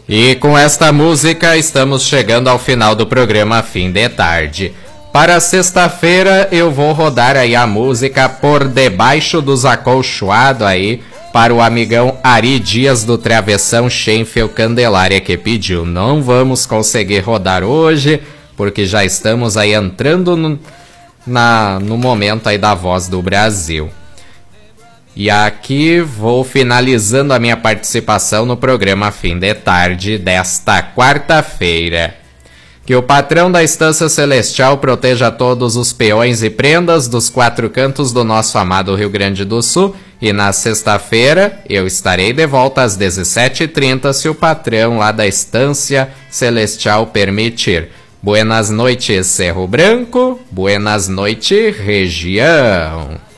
E com esta música estamos chegando ao final do programa Fim de Tarde. Para sexta-feira eu vou rodar aí a música Por Debaixo dos Acolchoados aí para o amigão Ari Dias do Travessão Schenfeld Candelária que pediu. Não vamos conseguir rodar hoje porque já estamos aí entrando no momento aí da Voz do Brasil. E aqui vou finalizando a minha participação no programa Fim de Tarde desta quarta-feira. Que o patrão da Estância Celestial proteja todos os peões e prendas dos quatro cantos do nosso amado Rio Grande do Sul. E na sexta-feira eu estarei de volta às 17h30 se o patrão lá da Estância Celestial permitir. Buenas noites, Cerro Branco. Buenas noites, região.